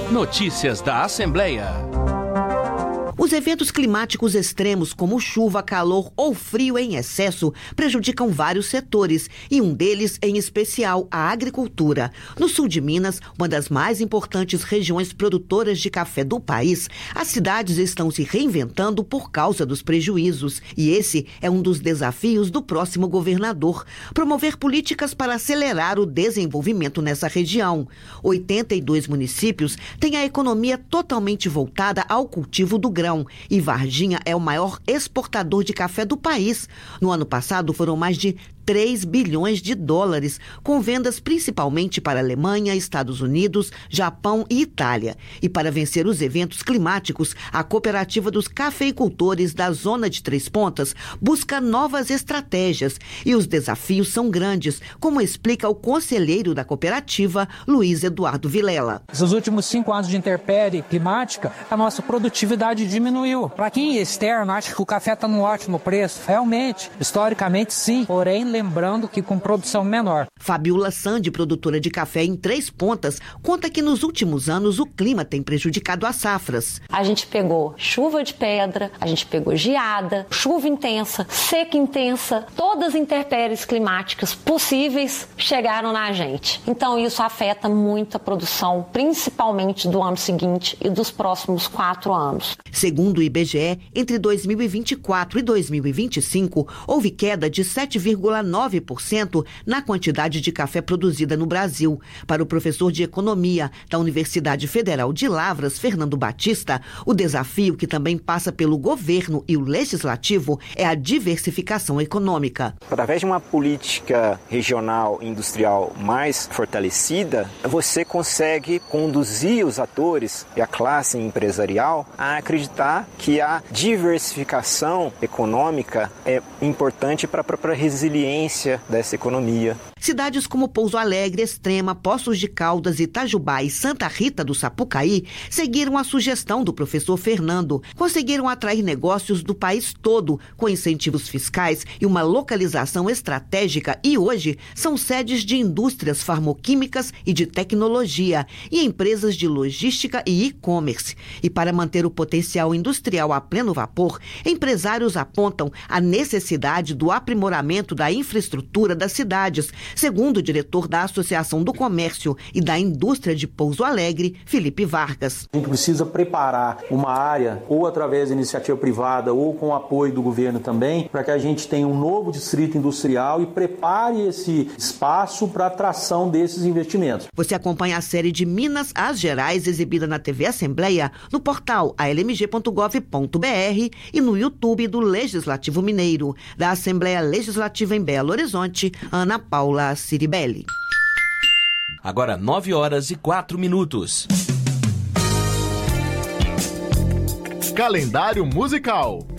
Notícias da Assembleia. Os eventos climáticos extremos, como chuva, calor ou frio em excesso, prejudicam vários setores, e um deles, em especial, a agricultura. No sul de Minas, uma das mais importantes regiões produtoras de café do país, as cidades estão se reinventando por causa dos prejuízos. E esse é um dos desafios do próximo governador: promover políticas para acelerar o desenvolvimento nessa região. 82 municípios têm a economia totalmente voltada ao cultivo do grão. E Varginha é o maior exportador de café do país. No ano passado foram mais de 3 bilhões de dólares, com vendas principalmente para Alemanha, Estados Unidos, Japão e Itália. E para vencer os eventos climáticos, a Cooperativa dos Cafeicultores da Zona de Três Pontas busca novas estratégias. E os desafios são grandes, como explica o conselheiro da cooperativa, Luiz Eduardo Vilela. Nos últimos 5 anos de intempérie climática, a nossa produtividade diminuiu. Para quem é externo, acha que o café está num ótimo preço. Realmente, historicamente sim, porém lembrando que com produção menor. Fabiola Sandi, produtora de café em Três Pontas, conta que nos últimos anos o clima tem prejudicado as safras. A gente pegou chuva de pedra, a gente pegou geada, chuva intensa, seca intensa, todas as intempéries climáticas possíveis chegaram na gente. Então isso afeta muito a produção, principalmente do ano seguinte e dos próximos 4 anos. Segundo o IBGE, entre 2024 e 2025, houve queda de 7,9% na quantidade de café produzida no Brasil. Para o professor de Economia da Universidade Federal de Lavras, Fernando Batista, o desafio, que também passa pelo governo e o legislativo, é a diversificação econômica. Através de uma política regional e industrial mais fortalecida, você consegue conduzir os atores e a classe empresarial a acreditar que a diversificação econômica é importante para a própria resiliência dessa economia. Cidades como Pouso Alegre, Extrema, Poços de Caldas, Itajubá e Santa Rita do Sapucaí seguiram a sugestão do professor Fernando. Conseguiram atrair negócios do país todo, com incentivos fiscais e uma localização estratégica, e hoje são sedes de indústrias farmoquímicas e de tecnologia e empresas de logística e e-commerce. E para manter o potencial industrial a pleno vapor, empresários apontam a necessidade do aprimoramento da infraestrutura das cidades, segundo o diretor da Associação do Comércio e da Indústria de Pouso Alegre, Felipe Vargas. A gente precisa preparar uma área, ou através da iniciativa privada, ou com o apoio do governo também, para que a gente tenha um novo distrito industrial e prepare esse espaço para a atração desses investimentos. Você acompanha a série de Minas às Gerais, exibida na TV Assembleia, no portal almg.gov.br e no YouTube do Legislativo Mineiro. Da Assembleia Legislativa em Belo Horizonte, Ana Paula Ciribelli. Agora 9h04. Calendário musical.